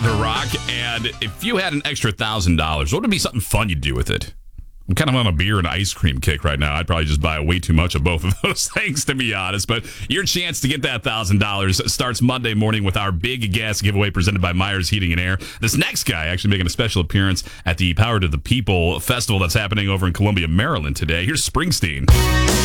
The Rock. And if you had an extra $1,000, what would be something fun you'd do with it? I'm kind of on a beer and ice cream kick right now. I'd probably just buy way too much of both of those things, to be honest. But your chance to get that $1,000 starts Monday morning with our big gas giveaway presented by Myers Heating and Air. This next guy actually making a special appearance at the Power to the People festival that's happening over in Columbia, Maryland today. Here's Springsteen.